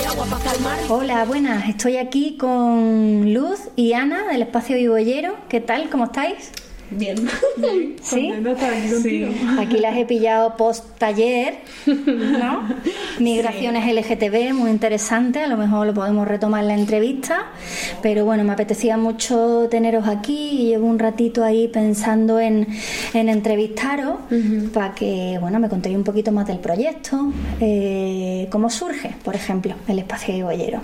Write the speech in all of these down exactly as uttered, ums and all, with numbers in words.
Hola, buenas. Estoy aquí con Luz y Ana del Espacio Vivollero. ¿Qué tal? ¿Cómo estáis? Bien. Bien. ¿Sí? Estar aquí contigo. Sí. Aquí las he pillado post taller, ¿no? Migraciones sí. L G T B, muy interesante. A lo mejor lo podemos retomar en la entrevista. Pero bueno, me apetecía mucho teneros aquí y llevo un ratito ahí pensando en, en entrevistaros uh-huh. para que, bueno, me contéis un poquito más del proyecto. Eh, ¿Cómo surge, por ejemplo, el Espacio Vivollero?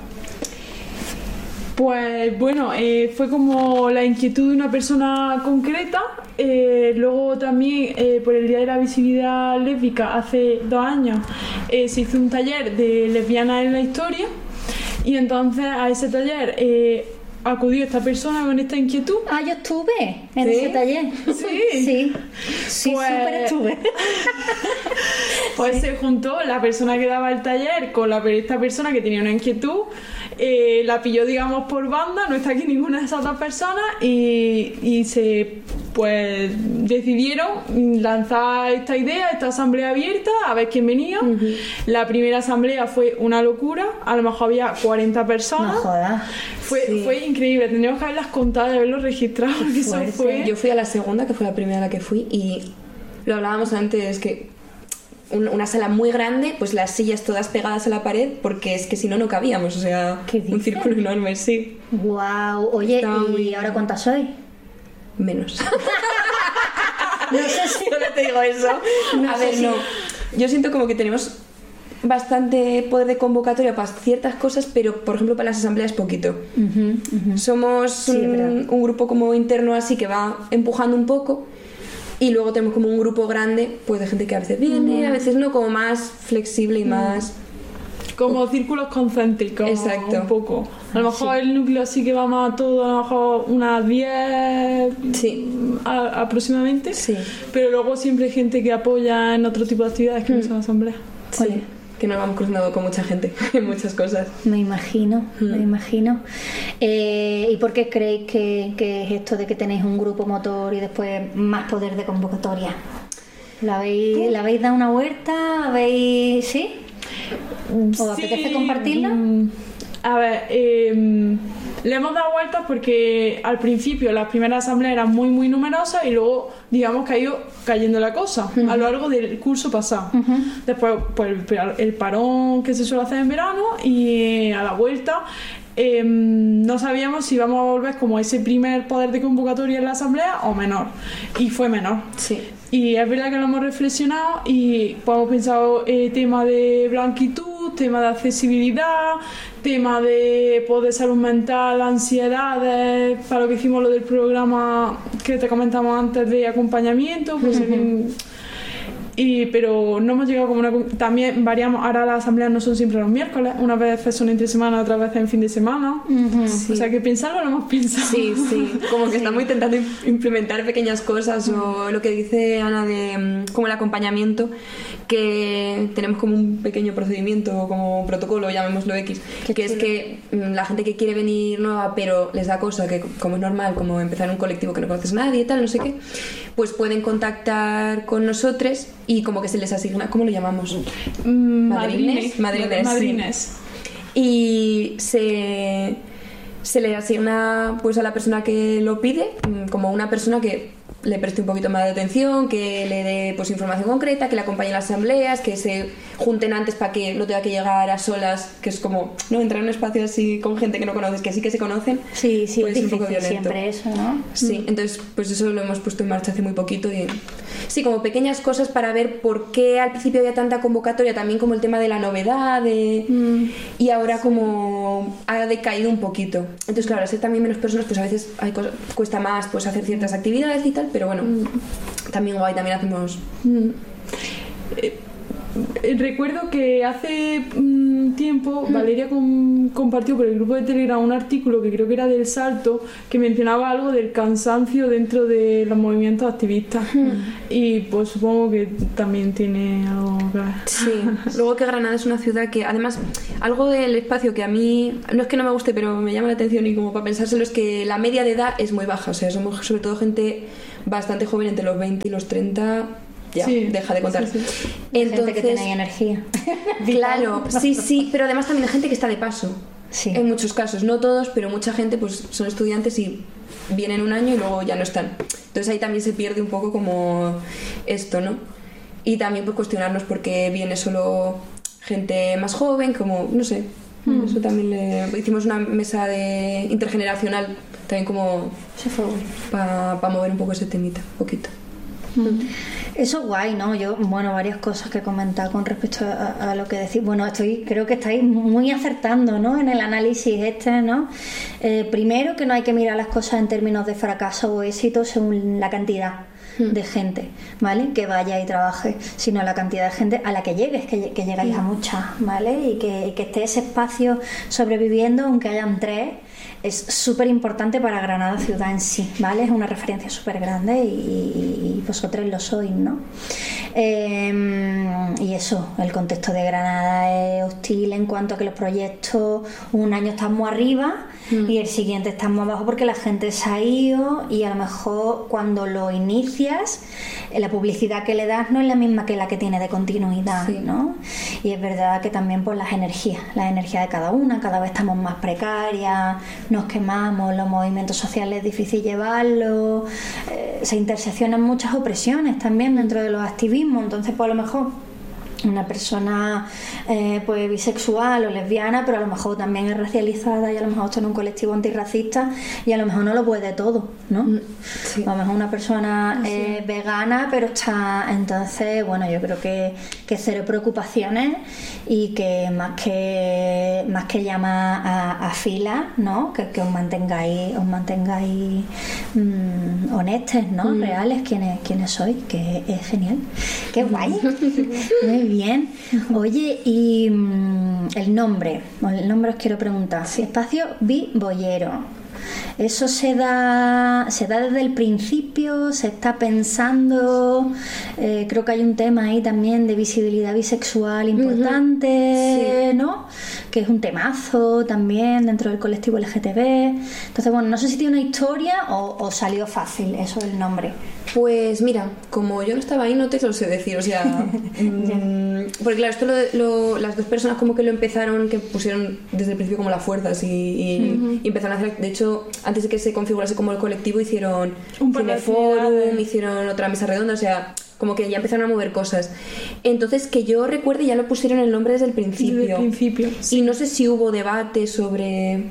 Pues bueno, eh, fue como la inquietud de una persona concreta. Eh, luego también eh, por el Día de la Visibilidad Lésbica hace dos años eh, se hizo un taller de lesbianas en la historia y entonces a ese taller eh, acudió esta persona con esta inquietud. Ah, yo estuve en ¿Sí? ese taller. Sí, sí, sí, pues, súper estuve. Pues sí. Se juntó la persona que daba el taller con la, esta persona que tenía una inquietud. Eh, la pilló, digamos, por banda, no está aquí ninguna de esas dos personas y, y se pues decidieron lanzar esta idea, esta asamblea abierta, a ver quién venía. Uh-huh. La primera asamblea fue una locura, a lo mejor había cuarenta personas. No jodas. Fue, sí. fue increíble, tendríamos que haberlas contado y haberlos registrado. Porque eso fue... Yo fui a la segunda, que fue la primera a la que fui, y lo hablábamos antes, que una sala muy grande, pues las sillas todas pegadas a la pared, porque es que si no, no cabíamos, o sea, un círculo enorme, sí. Wow, oye, Estaba ¿y muy... ahora cuántas sois? Menos. No sé si... Solo te digo eso. No a ver, si... no. Yo siento como que tenemos bastante poder de convocatoria para ciertas cosas, pero por ejemplo para las asambleas poquito. Uh-huh, uh-huh. Somos sí, un, un grupo como interno así que va empujando un poco. Y luego tenemos como un grupo grande, pues de gente que a veces viene, mm. a veces no, como más flexible y mm. más... Como círculos concéntricos. Exacto. Un poco. A lo mejor sí. el núcleo sí que va más a todo, a lo mejor unas diez sí. a, aproximadamente. Sí. Pero luego siempre hay gente que apoya en otro tipo de actividades que mm. no son asambleas. Sí. Oye. Que nos vamos cruzando con mucha gente en muchas cosas. Me imagino, mm. me imagino. Eh, ¿Y por qué creéis que, que es esto de que tenéis un grupo motor y después más poder de convocatoria? ¿La habéis, ¿la habéis dado una vuelta? ¿Habéis, sí? ¿Os sí. apetece compartirla? A ver, eh, le hemos dado vueltas porque al principio las primeras asambleas eran muy muy numerosas y luego digamos que ha ido cayendo la cosa uh-huh. a lo largo del curso pasado. Uh-huh. Después pues, el, el parón que se suele hacer en verano y a la vuelta eh, no sabíamos si íbamos a volver como ese primer poder de convocatoria en la asamblea o menor, y fue menor. Sí. Y es verdad que lo hemos reflexionado y pues, hemos pensado eh, tema de blanquitud, tema de accesibilidad, tema de pues, de salud mental, ansiedades, para lo que hicimos lo del programa que te comentamos antes de acompañamiento, pues, uh-huh. en, y, pero no hemos llegado como una... También variamos, ahora las asambleas no son siempre los miércoles, unas veces son entre semana, otras veces en fin de semana. Uh-huh. Sí. O sea que pensarlo lo hemos pensado. Sí, sí, como que sí. estamos intentando implementar pequeñas cosas uh-huh. o lo que dice Ana de como el acompañamiento, que tenemos como un pequeño procedimiento, como protocolo, llamémoslo X, Qué que chulo. Es que la gente que quiere venir nueva pero les da cosa, que como es normal, como empezar en un colectivo que no conoces a nadie y tal, no sé qué, pues pueden contactar con nosotros y como que se les asigna, ¿cómo lo llamamos? Mm, madrines. Madrines. Madrines. Sí. Y se, se le asigna pues a la persona que lo pide como una persona que le preste un poquito más de atención, que le dé pues información concreta, que le acompañe en las asambleas, que se junten antes para que no tenga que llegar a solas, que es como no entrar en un espacio así con gente que no conoces, que sí que se conocen. Sí, sí, pues es un poco difícil violento. Siempre eso, ¿no? Sí, mm. entonces pues eso lo hemos puesto en marcha hace muy poquito y sí, como pequeñas cosas para ver por qué al principio había tanta convocatoria, también como el tema de la novedad de... mm. y ahora como ha decaído un poquito. Entonces claro, al ser también menos personas pues a veces hay cosas, cuesta más pues hacer ciertas actividades y tal, pero bueno, mm. también guay, también hacemos... Mm. Eh, recuerdo que hace un tiempo mm. Valeria com- compartió por el grupo de Telegram un artículo que creo que era del Salto, que mencionaba algo del cansancio dentro de los movimientos activistas mm. y pues supongo que también tiene algo que ver. Sí, luego que Granada es una ciudad que además algo del espacio que a mí no es que no me guste pero me llama la atención y como para pensárselo es que la media de edad es muy baja, o sea somos sobre todo gente bastante joven entre los veinte y los treinta ya, Sí. deja de contar. Sí, sí. Entonces, Gente que tiene energía. claro, sí, sí, pero además también hay gente que está de paso. Sí. En muchos casos, no todos, pero mucha gente pues son estudiantes y vienen un año y luego ya no están. Entonces ahí también se pierde un poco como esto, ¿no? Y también pues cuestionarnos por qué viene solo gente más joven, como, no sé, mm. eso también le... Hicimos una mesa de intergeneracional, también como Se fue bueno. para pa mover un poco ese temita, un poquito. Eso es guay, ¿no? Yo, bueno, varias cosas que comentar con respecto a, a lo que decís. Bueno, estoy, creo que estáis muy acertando, ¿no? En el análisis este, ¿no? Eh, primero, que no hay que mirar las cosas en términos de fracaso o éxito según la cantidad de gente, ¿vale? Que vaya y trabaje, sino la cantidad de gente a la que llegues, que, que llegáis a muchas, ¿vale? Y que, y que esté ese espacio sobreviviendo, aunque hayan tres. Es súper importante para Granada ciudad en sí, ¿vale? Es una referencia súper grande y, y vosotros lo sois, ¿no? Eh, y eso, el contexto de Granada es hostil en cuanto a que los proyectos un año están muy arriba mm. y el siguiente están muy abajo porque la gente se ha ido y a lo mejor cuando lo inicias la publicidad que le das no es la misma que la que tiene de continuidad, sí. ¿no? Y es verdad que también por las energías, las energías de cada una, cada vez estamos más precarias, nos quemamos, los movimientos sociales es difícil llevarlos, eh, se interseccionan muchas opresiones también dentro de los activismos, entonces pues a lo mejor una persona eh, pues bisexual o lesbiana, pero a lo mejor también es racializada y a lo mejor está en un colectivo antirracista y a lo mejor no lo puede todo, ¿no? Sí. A lo mejor una persona eh, sí. vegana, pero está, entonces, bueno, yo creo que, que cero preocupaciones y que más que más que llama a, a fila, ¿no? Que, que os mantengáis, os mantengáis mmm, honestos, ¿no? Mm. Reales, quienes, quienes sois, que es genial. Qué guay. Muy bien. Bien, oye, y mmm, el nombre, el nombre os quiero preguntar. Sí. Espacio Bibollero. ¿Eso se da, se da desde el principio? ¿Se está pensando? Eh, creo que hay un tema ahí también de visibilidad bisexual importante, uh-huh. sí. ¿no? Que es un temazo también dentro del colectivo L G T B. Entonces, bueno, no sé si tiene una historia o, o salió fácil eso del nombre. Pues mira, como yo no estaba ahí no te lo sé decir, o sea, mmm, porque claro, esto lo, lo, las dos personas como que lo empezaron, que pusieron desde el principio como las fuerzas y, y, uh-huh. y empezaron a hacer, de hecho, antes de que se configurase como el colectivo hicieron un cineforum, hicieron otra mesa redonda, o sea, como que ya empezaron a mover cosas. Entonces, que yo recuerde, ya lo pusieron el nombre desde el principio. Desde el principio, sí. Y no sé si hubo debate sobre...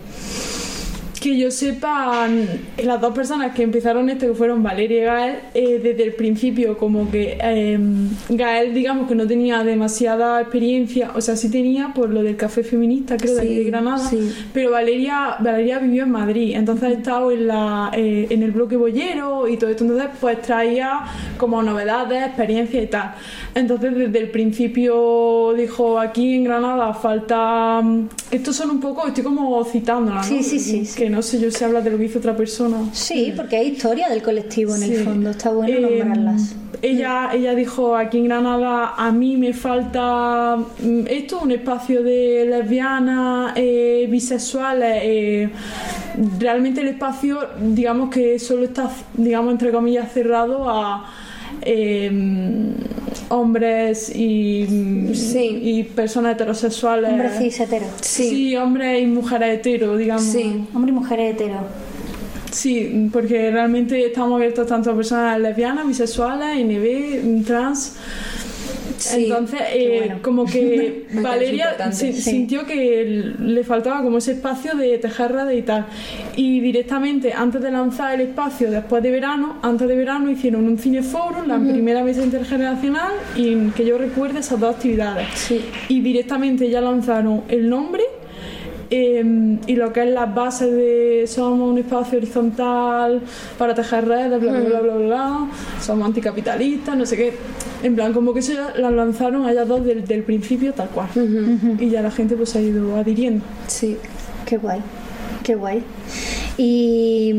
Que yo sepa, las dos personas que empezaron esto, que fueron Valeria y Gael, eh, desde el principio como que eh, Gael, digamos que no tenía demasiada experiencia, o sea, sí tenía por lo del café feminista, creo, sí, de aquí de Granada, sí. pero Valeria Valeria vivió en Madrid, entonces ha estado en, la, eh, en el bloque bollero y todo esto, entonces pues traía como novedades, experiencias y tal. Entonces desde el principio dijo, aquí en Granada falta... Estos son un poco, estoy como citándola, ¿no? Sí, sí, sí. Que no sé yo si habla de lo que hizo otra persona. Sí, porque hay historia del colectivo en sí. el fondo, está bueno eh, nombrarlas. Ella, ella dijo, aquí en Granada a mí me falta esto, un espacio de lesbianas, eh, bisexuales, eh, realmente el espacio, digamos que solo está, digamos entre comillas, cerrado a Eh, hombres y, sí. y personas heterosexuales. Hombres cis hetero. Sí. sí, hombres y mujeres hetero, digamos. Sí, hombres y mujeres hetero. Sí, porque realmente estamos abiertos tanto a personas lesbianas, bisexuales, N B, trans. Sí, entonces, eh, bueno. como que Valeria se, sí. sintió que le faltaba como ese espacio de tejer redes y tal. Y directamente, antes de lanzar el espacio, después de verano, antes de verano hicieron un cineforum, la uh-huh. primera mesa intergeneracional, y que yo recuerde esas dos actividades. Sí. Y directamente ya lanzaron el nombre. Eh, y lo que es las bases de somos un espacio horizontal para tejer redes, bla bla bla bla bla, somos anticapitalistas, no sé qué, en plan como que eso ya las lanzaron ellas dos del, del principio tal cual, uh-huh. Uh-huh. y ya la gente pues se ha ido adhiriendo. Sí, qué guay, qué guay. Y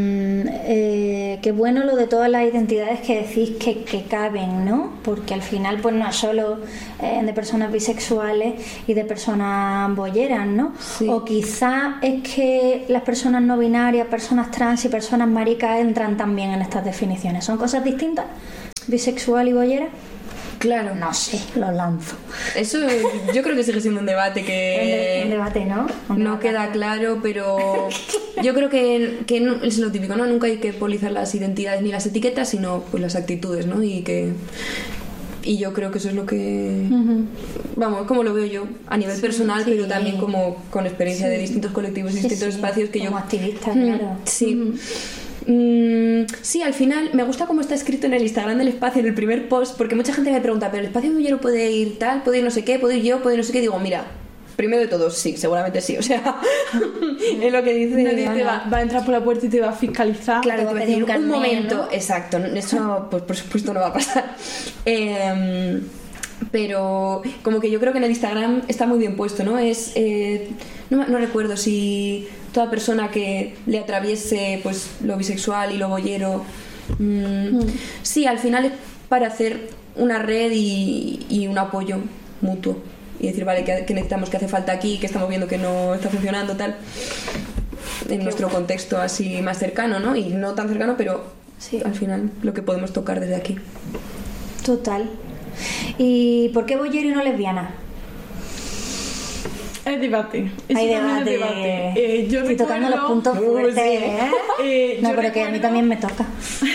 eh, qué bueno lo de todas las identidades que decís que, que caben, ¿no? Porque al final pues no es solo eh, de personas bisexuales y de personas bolleras, ¿no? Sí. O quizá es que las personas no binarias, personas trans y personas maricas entran también en estas definiciones. ¿Son cosas distintas? bisexual y bollera? Claro. No sé, lo lanzo. Eso yo creo que sigue siendo un debate que... Un debate, ¿no? Un no debate. queda claro, pero yo creo que, que no, es lo típico, ¿no? Nunca hay que politizar las identidades ni las etiquetas, sino pues las actitudes, ¿no? Y que... Y yo creo que eso es lo que... Uh-huh. Vamos, como lo veo yo, a nivel sí, personal, sí, pero también como con experiencia sí. de distintos colectivos y sí, distintos sí. espacios que como yo... Como activista, claro. Sí. Uh-huh. Mm, sí, al final me gusta cómo está escrito en el Instagram del espacio, en el primer post, porque mucha gente me pregunta, pero el espacio bollero puede ir tal, puede ir no sé qué, puede ir yo, puede ir no sé qué. Digo, mira, primero de todo, sí, seguramente sí, o sea, es lo que dice. Nadie te va, va a entrar por la puerta y te va a fiscalizar. Claro, te va a decir, un, carnet, un momento, ¿no? Exacto, eso pues por supuesto no va a pasar. Eh, pero como que yo creo que en el Instagram está muy bien puesto, ¿no? Es, eh, no, no recuerdo si toda persona que le atraviese pues lo bisexual y lo bollero, mmm, mm. sí, al final es para hacer una red y, y un apoyo mutuo y decir, vale, que, que necesitamos, que hace falta aquí, que estamos viendo que no está funcionando, tal, en Qué nuestro bueno. contexto así más cercano, ¿no? Y no tan cercano, pero sí, al final lo que podemos tocar desde aquí. Total. ¿Y por qué bollero y no lesbiana? Hay debate. Eso Hay debate. Es debate. Eh, yo Estoy recuerdo... tocando los puntos fuertes, ¿eh? eh no, pero recuerdo... que a mí también me toca.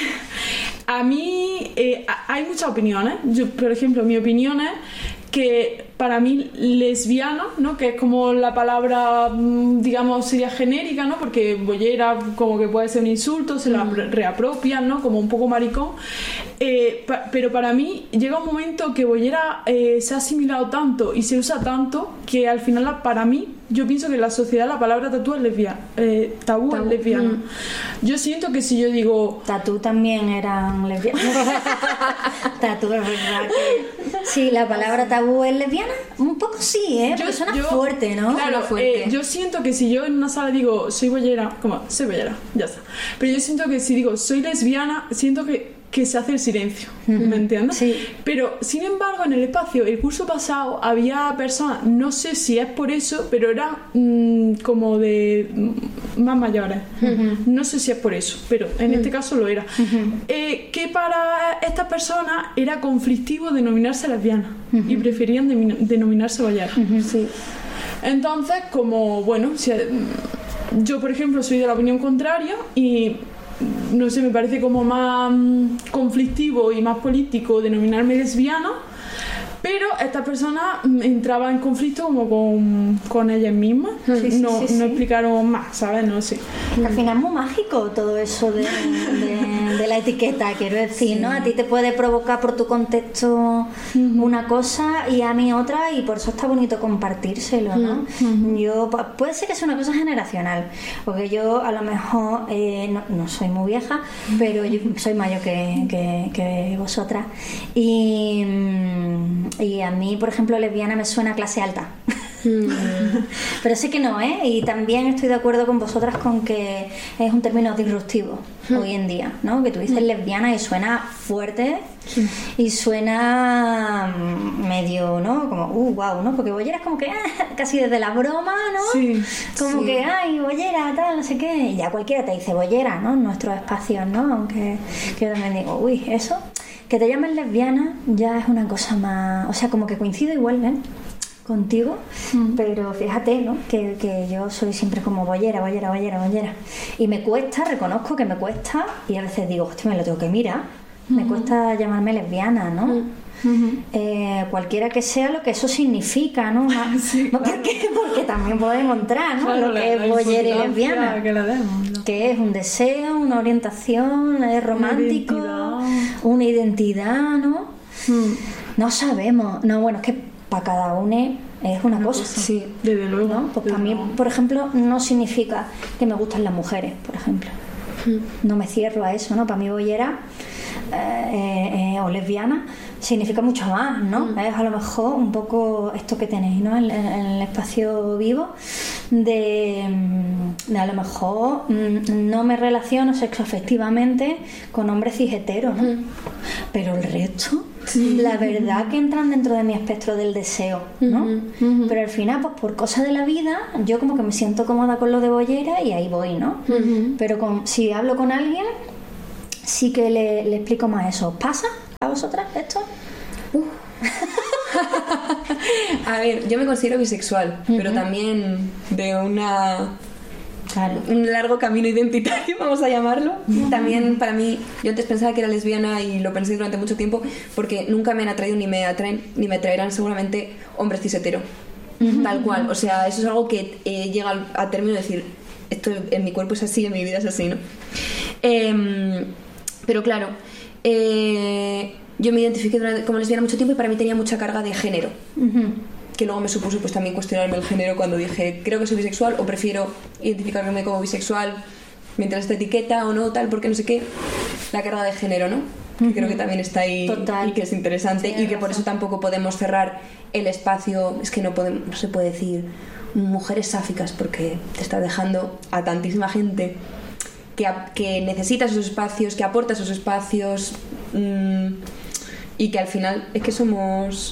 A mí eh, hay muchas opiniones. Yo, por ejemplo, mi opinión es que para mí lesbiana, ¿no? Que es como la palabra, digamos, sería genérica, ¿no? Porque bollera como que puede ser un insulto, se la reapropian, ¿no? Como un poco maricón. Eh, pa- pero para mí llega un momento que bollera eh, se ha asimilado tanto y se usa tanto que al final, para mí, yo pienso que en la sociedad la palabra tatú es lesbiana, eh, tabú, tabú es lesbiana. Mm. Yo siento que si yo digo... Tatú también eran lesbianas. Tatú es verdad que... Sí, la palabra tabú es lesbiana. Un poco sí, ¿eh? Porque yo, suena yo, fuerte, ¿no? Claro, fuerte. Eh, yo siento que si yo en una sala digo soy bollera, como soy bollera, ya está. Pero yo siento que si digo soy lesbiana, siento que que se hace el silencio, ¿me entiendes? Sí. Pero, sin embargo, en el espacio, el curso pasado, había personas, no sé si es por eso, pero eran mmm, como de más mayores. Uh-huh. No sé si es por eso, pero en uh-huh. este caso lo era. Uh-huh. Eh, que para estas personas era conflictivo denominarse lesbiana uh-huh. y preferían de- denominarse bollera. Uh-huh. Sí. Entonces, como, bueno, si, yo, por ejemplo, soy de la opinión contraria y... no sé, me parece como más conflictivo y más político denominarme lesbiana, pero esta persona entraba en conflicto como con, con ellas mismas. Sí, sí, no, sí, sí. no explicaron más, ¿sabes? No sé. Que al final es muy mágico todo eso de, de, de la etiqueta, quiero decir, sí. ¿no? A ti te puede provocar por tu contexto uh-huh. una cosa y a mí otra, y por eso está bonito compartírselo, ¿no? Uh-huh. Yo, puede ser que sea una cosa generacional, porque yo a lo mejor eh, no, no soy muy vieja, pero yo soy mayor que, que, que vosotras, y y a mí, por ejemplo, lesbiana me suena a clase alta. Mm. Pero sé que no, ¿eh? Y también estoy de acuerdo con vosotras con que es un término disruptivo mm. hoy en día, ¿no? Que tú dices mm. lesbiana y suena fuerte mm. y suena medio, ¿no? Como, uh, wow, ¿no? Porque bollera es como que ah, casi desde la broma, ¿no? Sí. Como sí. que, ay, bollera, tal, no sé qué. Y ya cualquiera te dice bollera, ¿no? En nuestros espacios, ¿no? Aunque que yo también digo, uy, eso... Que te llamen lesbiana ya es una cosa más... O sea, como que coincido igual, ¿eh? Contigo, mm. pero fíjate, ¿no? Que, que yo soy siempre como bollera, bollera, bollera, bollera. Y me cuesta, reconozco que me cuesta, y a veces digo, hostia, me lo tengo que mirar. Mm-hmm. Me cuesta llamarme lesbiana, ¿no? Mm-hmm. Eh, cualquiera que sea lo que eso significa, ¿no? Sí, claro. ¿Por qué? Porque también podemos entrar, ¿no? Claro, lo que la, es bollera y lesbiana. Que, la demos, ¿no? Que es un deseo, una orientación, es romántico, una identidad, una identidad, ¿no? Mm. No sabemos. No, bueno, es que para cada uno es una, una cosa. cosa. Sí, desde luego. ¿No? Pues para mí, por ejemplo, no significa que me gustan las mujeres, por ejemplo. Mm. No me cierro a eso, ¿no? Para mí bollera eh, eh, o lesbiana significa mucho más, ¿no? Mm. Es a lo mejor un poco esto que tenéis, ¿no? En, en el espacio vivo de, de a lo mejor no me relaciono sexoafectivamente con hombres cis heteros, ¿no? Mm. Pero el resto, sí. La verdad que entran dentro de mi espectro del deseo, ¿no? Mm-hmm. Pero al final, pues por cosas de la vida, yo como que me siento cómoda con lo de bollera y ahí voy, ¿no? Mm-hmm. Pero con, si hablo con alguien, sí que le, le explico más eso. ¿Pasa? para vosotras esto? Uh. A ver, yo me considero bisexual, uh-huh. pero también de una... Claro. Un largo camino identitario, vamos a llamarlo. Uh-huh. También para mí, yo antes pensaba que era lesbiana y lo pensé durante mucho tiempo porque nunca me han atraído ni me atraen ni me atraerán seguramente hombres cis hetero. Uh-huh. Tal cual, o sea, eso es algo que eh, llega al, al término de decir, esto en mi cuerpo es así, en mi vida es así, ¿no? Eh, pero claro, eh, yo me identifiqué durante, como lesbiana mucho tiempo y para mí tenía mucha carga de género. Uh-huh. Que luego me supuso pues también cuestionarme el género cuando dije creo que soy bisexual o prefiero identificarme como bisexual mientras esta etiqueta o no tal porque no sé qué, la carga de género, ¿no? Que uh-huh. creo que también está ahí. Total. Y que es interesante. Sí, y que por eso tampoco podemos cerrar el espacio, es que no podemos, no se puede decir mujeres sáficas porque te está dejando a tantísima gente que, que necesita esos espacios, que aporta esos espacios mmm, y que al final es que somos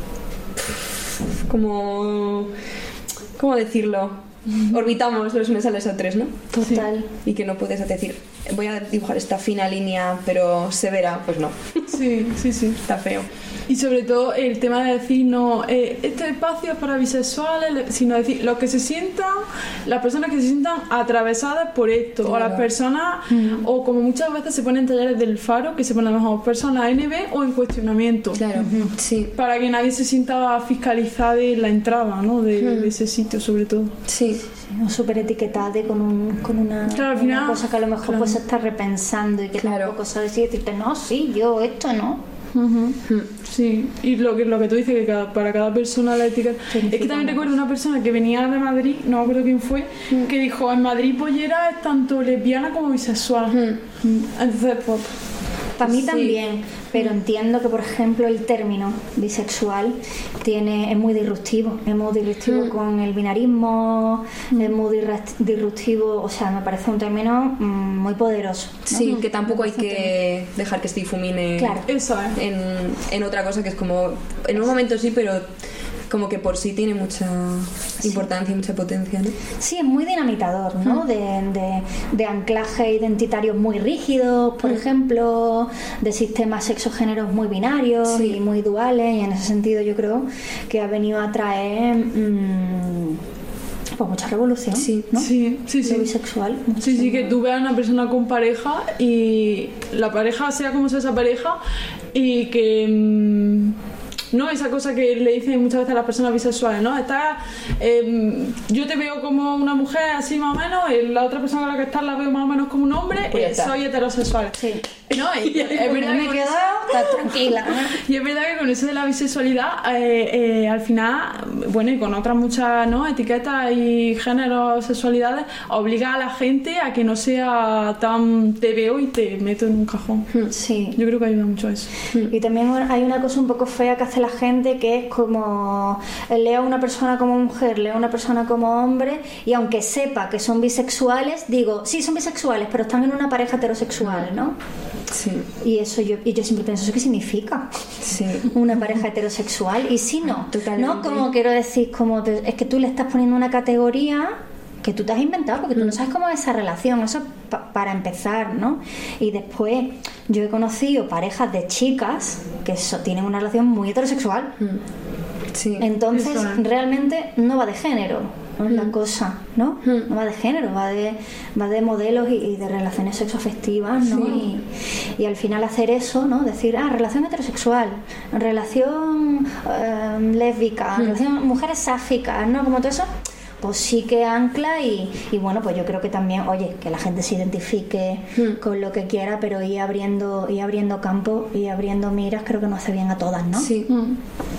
como... ¿Cómo decirlo? Orbitamos los unos a los otros, ¿no? Total. Sí. Y que no puedes decir, voy a dibujar esta fina línea, pero severa, pues no. Sí, sí, sí. Está feo. Y sobre todo el tema de decir, no, eh, este espacio es para bisexuales, sino decir, los que se sientan, las personas que se sientan atravesadas por esto, claro. O las personas, mm. o como muchas veces se ponen talleres del Faro, que se ponen a lo mejor personas N B o en cuestionamiento. Claro, uh-huh. Sí. Para que nadie se sienta fiscalizada de la entrada, ¿no? De, uh-huh. de ese sitio, sobre todo. Sí. Sí, o súper etiquetada con, un, con una, claro, al final, una cosa que a lo mejor claro. pues se está repensando y que claro. tampoco sabes si decirte, no, sí, yo esto no. Uh-huh. Sí, y lo que, lo que tú dices que cada, para cada persona la etiqueta es que también recuerdo una persona que venía de Madrid, no me acuerdo quién fue, uh-huh. que dijo en Madrid Pollera es tanto lesbiana como bisexual. Uh-huh. Entonces pues para mí sí. también, pero entiendo que por ejemplo el término bisexual tiene, es muy disruptivo, es muy disruptivo mm. con el binarismo, mm. es muy disruptivo, o sea, me parece un término mm, muy poderoso, ¿no? Sí, que tampoco hay que dejar que se difumine claro. Eso, ¿eh? en, en otra cosa que es como, en un momento sí, pero como que por sí tiene mucha importancia sí. y mucha potencia, ¿no? Sí, es muy dinamitador, ¿no? Mm. De, de, de anclajes identitarios muy rígidos, por mm. ejemplo, de sistemas sexogéneros muy binarios sí. y muy duales, y en ese sentido yo creo que ha venido a traer mmm, pues mucha revolución, sí. ¿no? Sí, sí, sí. Lo bisexual. Sí, sí, que tú veas a una persona con pareja y la pareja sea como sea esa pareja y que... Mmm, no, esa cosa que le dicen muchas veces a las personas bisexuales, ¿no? Está, eh, yo te veo como una mujer así más o menos, y la otra persona con la que estás la veo más o menos como un hombre, pues eh, soy heterosexual. Sí. No, y, es verdad me he quedado está tranquila. Y es verdad que con eso de la bisexualidad, eh, eh, al final, bueno, y con otras muchas, ¿no?, etiquetas y géneros, sexualidades, obliga a la gente a que no sea tan te veo y te meto en un cajón. Sí. Yo creo que ayuda mucho a eso. Y también hay una cosa un poco fea que hace la gente, que es como leo a una persona como mujer, leo a una persona como hombre, y aunque sepa que son bisexuales, digo, sí, son bisexuales, pero están en una pareja heterosexual, ¿no? Sí. Y eso yo, y yo siempre pienso, ¿eso qué significa? Sí. Una pareja heterosexual. Y si no, totalmente. ¿no? Como quiero decir, como te, es que tú le estás poniendo una categoría que tú te has inventado, porque tú no sabes cómo es esa relación. Eso pa- para empezar, ¿no? Y después yo he conocido parejas de chicas que so, tienen una relación muy heterosexual. Sí. Entonces Eso, ¿eh? realmente no va de género, no es mm. la cosa, ¿no? Mm. No va de género, va de, va de modelos y, y de relaciones sexoafectivas, ¿no? Sí. Y, y al final hacer eso, ¿no? Decir, ah, relación heterosexual, relación eh, lésbica, mm. relación mujeres sáficas, ¿no? Como todo eso, pues sí que ancla y, y bueno, pues yo creo que también, oye, que la gente se identifique mm. con lo que quiera, pero ir abriendo, ir abriendo campo y abriendo miras, creo que nos hace bien a todas, ¿no? Sí. Mm.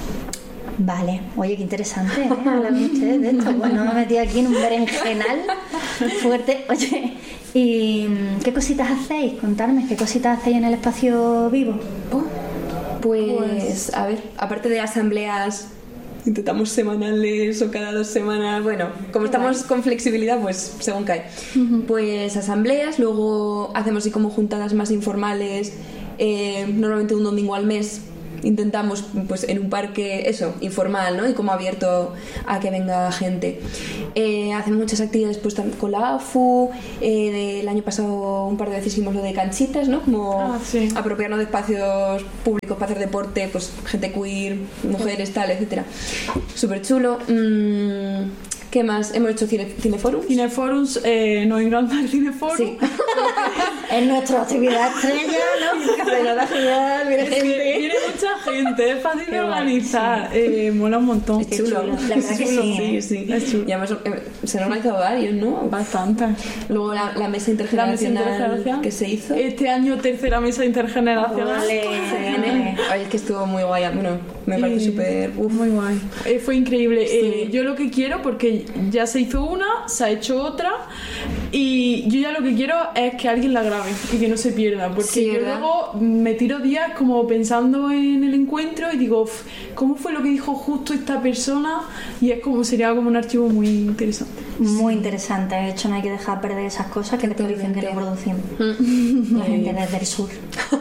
Vale, oye, qué interesante, ¿eh? Hablar con ustedes de esto. Bueno, me he metido aquí en un berenjenal fuerte. Oye, ¿y qué cositas hacéis? Contadme, ¿qué cositas hacéis en el espacio vivo? Oh, pues, pues, a ver, aparte de asambleas, intentamos semanales o cada dos semanas, bueno, como estamos con flexibilidad, pues según cae. Uh-huh. Pues asambleas, luego hacemos así como juntadas más informales, eh, normalmente un domingo al mes, intentamos pues en un parque, eso, informal, ¿no? Y como abierto a que venga gente. Eh, hacemos muchas actividades pues con la A F U, eh, del año pasado un par de veces hicimos lo de canchitas, ¿no? Como ah, sí. apropiarnos de espacios públicos para hacer deporte, pues gente queer, mujeres, tal, etcétera. Súper chulo. Mm, ¿Qué más? Hemos hecho cine, cineforums. Cineforums, eh, nos encanta el cineforum. Sí. Es nuestra actividad estrella, ¿no? Se nos da genial, viene Es que gente. viene mucha gente, es fácil Qué de guay, organizar, eh, mola un montón. Es chulo. La verdad que sí, sí, ¿eh? sí. Es chulo. Y además eh, se han organizado varios, ¿no? Bastante. Luego la, la mesa La mesa intergeneracional intergeneracional que se hizo. Este año tercera mesa intergeneracional. Vale. Se viene. Ay, es que estuvo muy guay. Bueno, me parece Y- súper... uf. Muy guay. Eh, fue increíble. Sí. Eh, yo lo que quiero, porque ya se hizo una, se ha hecho otra, y yo ya lo que quiero es que alguien la grabe y que no se pierda. Porque Sí, yo ¿verdad? luego me tiro días como pensando en el encuentro y digo, "Uf, ¿cómo fue lo que dijo justo esta persona?". Y es como, sería como un archivo muy interesante. Muy interesante. De hecho, no hay que dejar perder esas cosas que después dicen que no Totalmente. producimos. La gente desde el sur.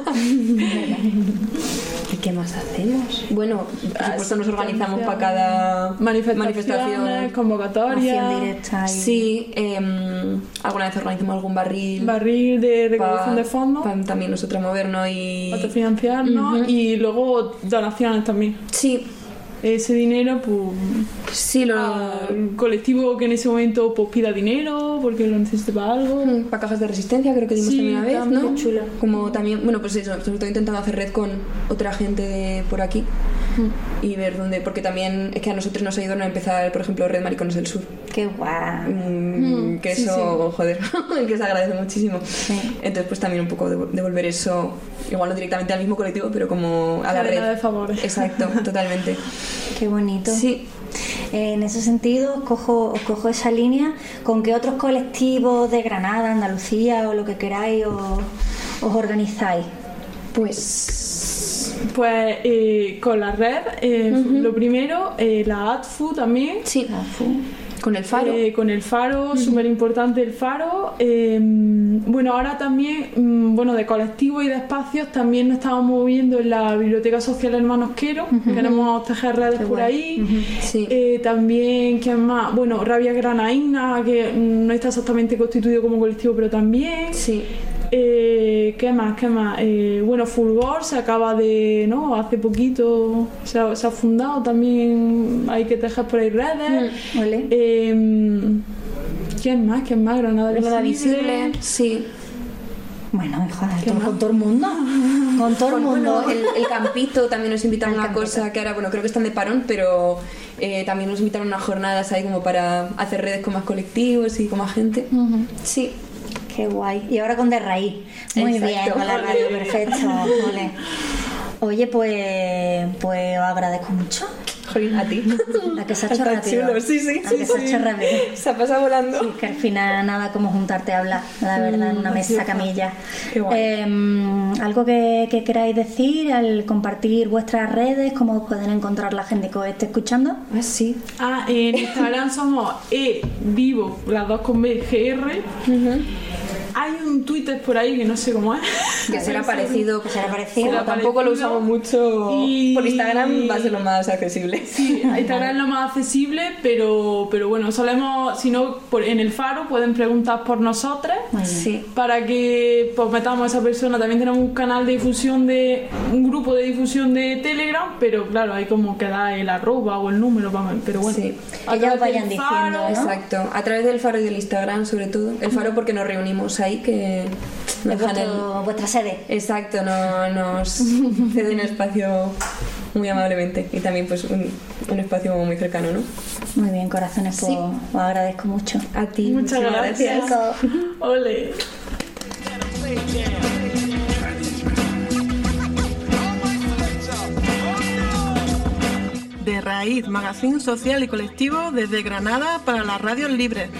¿Y qué más hacemos? Bueno, por supuesto nos organizamos Asistencia, para cada Manifestaciones, manifestación. convocatorias, Acción directa. Y... Sí, eh, alguna vez organizamos algún barril. barril de pa- recaudación de fondos, pa también nosotros movernos y... autofinanciarnos, Ujú. y luego donaciones también. Sí, Ese dinero, pues, sí, lo... al colectivo que en ese momento pues pida dinero porque lo necesite para algo. Para cajas de resistencia creo que dimos Sí, también una vez, también, ¿no? qué chulo. Como también, bueno, pues eso, sobre todo intentando hacer red con otra gente de por aquí y ver dónde, porque también es que a nosotros nos ayudaron a empezar, por ejemplo, Red Maricones del Sur. Qué guay. Mm, que sí, eso, joder, que se agradece muchísimo. Sí. Entonces, pues también un poco dev- devolver eso, igual no directamente al mismo colectivo, pero como a la Cadena red. de favores. Exacto, totalmente. Qué bonito. Sí. Eh, en ese sentido, os cojo, os cojo esa línea. ¿Con qué otros colectivos de Granada, Andalucía o lo que queráis os, os organizáis? Pues... Pues eh, con la red, eh, lo primero, eh, la A T F U también. Sí, La F U. con el faro. Eh, con el faro, súper importante el faro. Eh, bueno, ahora también, mm, bueno, de colectivos y de espacios también nos estamos moviendo en la Biblioteca Social Hermanos Quero. Queremos tejer redes Qué por guay. ahí. Sí. Eh, también, ¿qué más? Bueno, Rabia Granaína, que mm, no está exactamente constituido como colectivo, pero también. Sí. Eh, ¿Qué más? ¿Qué más? Eh, bueno, Fulgor se acaba de, ¿no? Hace poquito se ha, se ha fundado también. Hay que tejer por ahí redes. Mm, ole. Eh, ¿Quién más? ¿Quién más? Granada Granada Visible. Visible. Sí. Bueno, hija, esto con todo el mundo. Con todo el mundo. Bueno, el, el campito también nos invitaron El a una campito. cosa que ahora, bueno, creo que están de parón, pero eh, también nos invitaron a unas jornadas ahí como para hacer redes con más colectivos y con más gente. Sí. Qué guay. Y ahora con De Raíz. Muy Exacto. bien, con la radio, perfecto. Ole. Oye, pues, pues os agradezco mucho. Jolín, a ti. La que se ha hecho Está rápido. chulo, sí, sí, La sí, que se ha sí. hecho rápido. Se ha pasado volando. Sí, que al final nada como juntarte a hablar, la verdad, en una mesa camilla. Qué guay. Eh, ¿Algo que, que queráis decir al compartir vuestras redes? ¿Cómo os pueden encontrar la gente que os esté escuchando? Ah, sí. Ah, en Instagram somos e vivo, las dos con B, G R. Hay un Twitter por ahí que no sé cómo es. Que será parecido. Que será parecido. Como tampoco lo usamos mucho. Y- Por Instagram va a ser lo más accesible. Sí, Instagram es lo más accesible, pero, pero bueno, solemos, si no, por- en el faro pueden preguntar por nosotras. Muy bien. Sí. Para que pues metamos a esa persona. También tenemos un canal de difusión de un grupo de difusión de Telegram, pero claro, hay como que da el arroba o el número, vamos, pero bueno. Sí. a Que ya os través vayan del diciendo, ¿no? Exacto. A través del faro y del Instagram, sobre todo. El faro porque nos reunimos ahí, que nos Es dejan el- vuestro- vuestra sede. Exacto, no, nos ceden espacio muy amablemente y también pues un, un espacio muy cercano, ¿no? Muy bien, corazones, pues Sí. os agradezco mucho. A ti, Muchas muchísimas gracias. Ole. De Raíz, magazín social y colectivo desde Granada para las radios libres.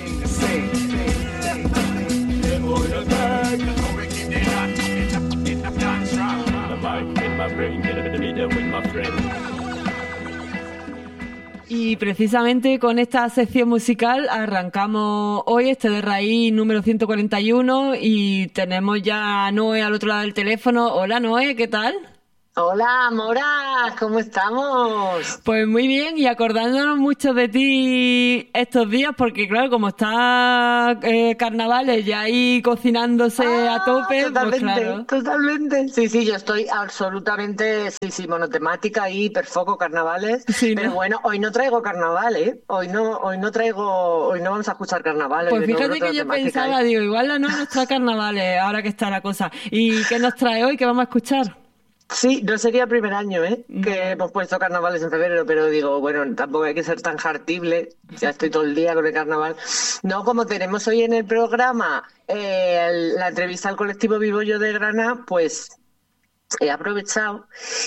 Y precisamente con esta sección musical arrancamos hoy este de Raíz número ciento cuarenta y uno y tenemos ya a Noé al otro lado del teléfono. Hola Noé, ¿qué tal? Hola, Mora, ¿cómo estamos? Pues muy bien, y acordándonos mucho de ti estos días, porque claro, como está eh, carnavales ya ahí cocinándose ah, a tope, totalmente, pues claro. Totalmente. Sí, sí, yo estoy absolutamente, sí, sí, monotemática y hiperfoco carnavales. Sí, ¿no? Pero bueno, hoy no traigo carnaval, ¿eh? Hoy no, hoy no traigo, hoy no vamos a escuchar carnavales. Pues fíjate que yo pensaba, ¿eh? Digo, igual la no nos trae carnavales, ahora que está la cosa. ¿Y qué nos trae hoy? ¿Qué vamos a escuchar? Sí, no sería el primer año, ¿eh? Que hemos puesto carnavales en febrero, pero digo, bueno, tampoco hay que ser tan jartible. Ya estoy todo el día con el carnaval. No, como tenemos hoy en el programa eh, el- la entrevista al colectivo Vivo Yo de Granada, pues he aprovechado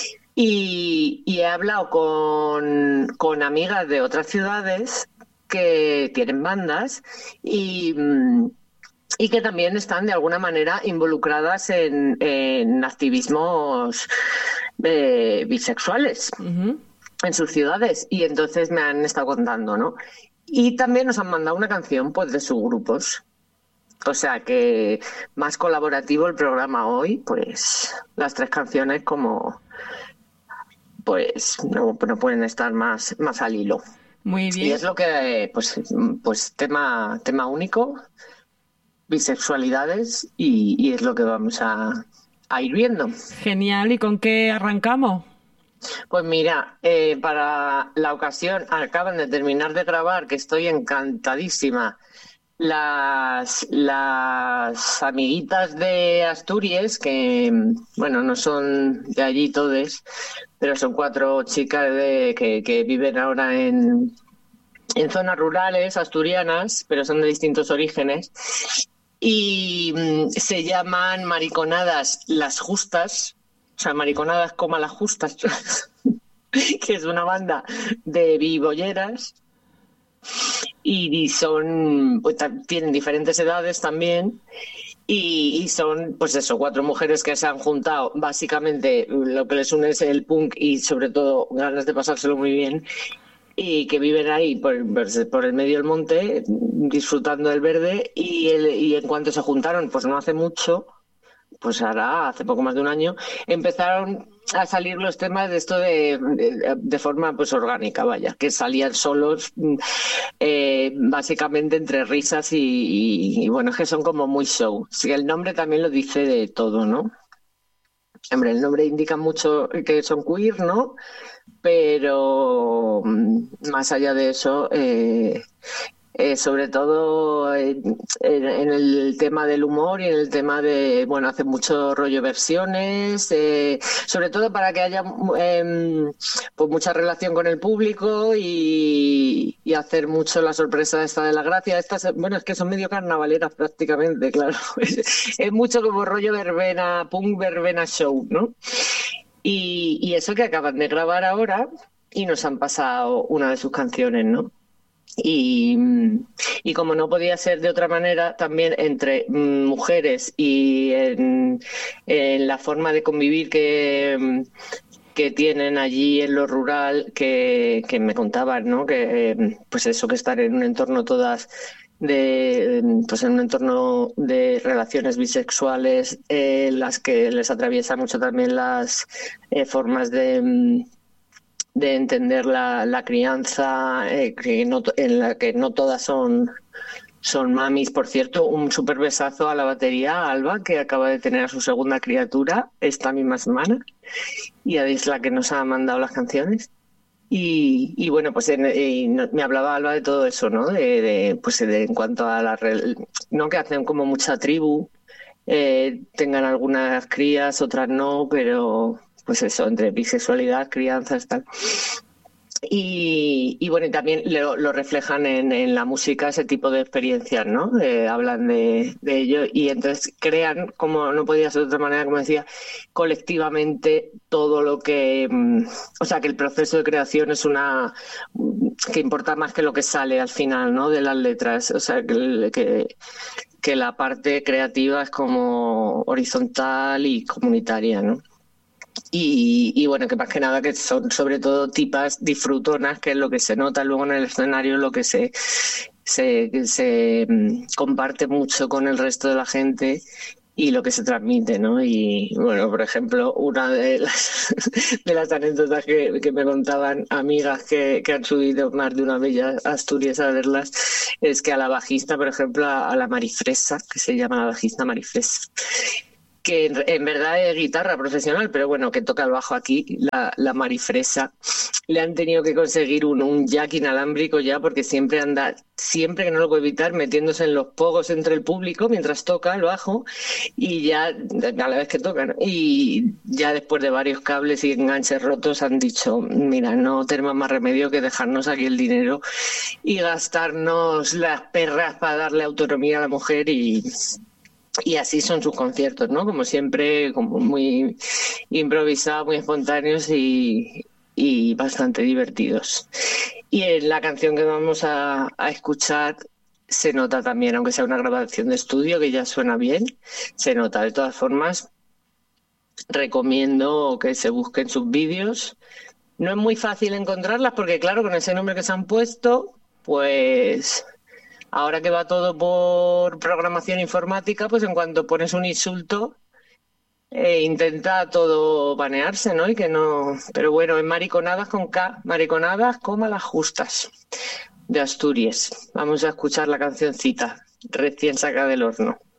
y, y he hablado con, con amigas de otras ciudades que tienen bandas y, mm, y que también están de alguna manera involucradas en, en activismos eh, bisexuales Uh-huh. en sus ciudades. Y entonces me han estado contando, ¿no? Y también nos han mandado una canción pues de sus grupos. O sea que más colaborativo el programa hoy, pues las tres canciones como pues no, no pueden estar más, más al hilo. Muy Y bien. es lo que, pues, pues tema, tema único, bisexualidades, y, y es lo que vamos a, a ir viendo. Genial. ¿Y con qué arrancamos? Pues mira, eh, para la ocasión acaban de terminar de grabar, que estoy encantadísima, las, las amiguitas de Asturias, que, bueno, no son de allí todes, pero son cuatro chicas de, que, que viven ahora en, en zonas rurales asturianas, pero son de distintos orígenes. Y mm, se llaman Mariconadas Las Justas, o sea, Mariconadas como Las Justas, que es una banda de vivolleras. Y, y son, pues, ta- tienen diferentes edades también. Y, y son, pues eso, cuatro mujeres que se han juntado. Básicamente, lo que les une es el punk y, sobre todo, ganas de pasárselo muy bien. Y que viven ahí por, por por el medio del monte, disfrutando del verde. Y, el- y en cuanto se juntaron, pues no hace mucho, pues ahora, hace poco más de un año, empezaron a salir los temas de esto de, de, de forma pues orgánica, vaya, que salían solos, mm, eh, básicamente entre risas y, y- y bueno, es que son como muy show. Sí, el nombre también lo dice de todo, ¿no? Hombre, el nombre indica mucho que son queer, ¿no? Pero mm, más allá de eso, eh, eh, sobre todo eh, en, en el tema del humor y en el tema de, bueno, hace mucho rollo versiones, eh, sobre todo para que haya eh, pues mucha relación con el público y, y hacer mucho la sorpresa esta de la gracia. Estas, bueno, es que son medio carnavaleras prácticamente, claro. Es, es mucho como rollo verbena, punk verbena show, ¿no? Y, y eso que acaban de grabar ahora y nos han pasado una de sus canciones, ¿no? Y, y como no podía ser de otra manera, también entre mm, mujeres y en, en la forma de convivir que, mm, que tienen allí en lo rural, que, que me contaban, ¿no? Que eh, pues eso, que estar en un entorno todas de pues en un entorno de relaciones bisexuales, eh, las que les atraviesa mucho también las eh, formas de mm, de entender la, la crianza, eh, que no, to- en la que no todas son, son mamis. Por cierto, un súper besazo a la batería, a Alba, que acaba de tener a su segunda criatura esta misma semana, y es la que nos ha mandado las canciones. Y, y bueno, pues en- y no- me hablaba Alba de todo eso, ¿no? De, de, pues de, en cuanto a la... rel- no que hacen como mucha tribu, eh, tengan algunas crías, otras no, pero pues eso, entre bisexualidad, crianzas, tal. Y, y bueno, y también lo, lo reflejan en, en la música, ese tipo de experiencias, ¿no? Eh, hablan de, de ello y entonces crean, como no podía ser de otra manera, como decía, colectivamente todo lo que... mm, O sea, que el proceso de creación es una... mm, que importa más que lo que sale al final, ¿no? De las letras. O sea, que, que, que la parte creativa es como horizontal y comunitaria, ¿no? Y, y bueno, que más que nada que son sobre todo tipas disfrutonas, que es lo que se nota luego en el escenario, lo que se, se, se mm, comparte mucho con el resto de la gente y lo que se transmite, ¿no? Y bueno, por ejemplo, una de las, de las anécdotas que, que me contaban amigas que, que han subido más de una vez a Asturias a verlas, es que a la bajista, por ejemplo, a, a la Marifresa, que se llama la bajista Marifresa, que en, en verdad es guitarra profesional, pero bueno, que toca el bajo aquí, la, la Marifresa, le han tenido que conseguir un, un jack inalámbrico ya, porque siempre anda, siempre que no lo puede evitar, metiéndose en los pogos entre el público mientras toca el bajo, y ya a la vez que toca, ¿no? Y ya después de varios cables y enganches rotos han dicho, mira, no tenemos más remedio que dejarnos aquí el dinero y gastarnos las perras para darle autonomía a la mujer, y Y así son sus conciertos, ¿no? Como siempre, como muy improvisados, muy espontáneos y, y bastante divertidos. Y en la canción que vamos a, a escuchar se nota también, aunque sea una grabación de estudio que ya suena bien, se nota. De todas formas, recomiendo que se busquen sus vídeos. No es muy fácil encontrarlas porque, claro, con ese nombre que se han puesto, pues... Ahora que va todo por programación informática, pues en cuanto pones un insulto, eh, intenta todo banearse, ¿no? Y que no... Pero bueno, en Mariconadas con K, Mariconadas, coma las justas, de Asturias. Vamos a escuchar la cancioncita, recién sacada del horno.